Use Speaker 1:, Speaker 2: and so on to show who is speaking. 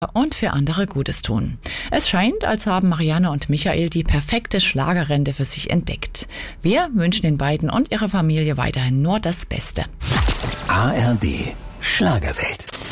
Speaker 1: und für andere Gutes tun. Es scheint, als haben Marianne und Michael die perfekte Schlagerrente für sich entdeckt. Wir wünschen den beiden und ihrer Familie weiterhin nur das Beste.
Speaker 2: ARD Schlagerwelt.